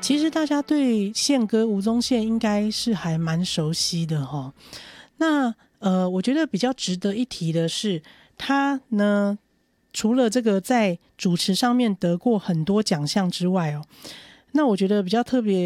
其实大家对宪哥吴宗宪应该是还蛮熟悉的齁。那我觉得比较值得一提的是，他呢除了这个在主持上面得过很多奖项之外那我觉得比较特别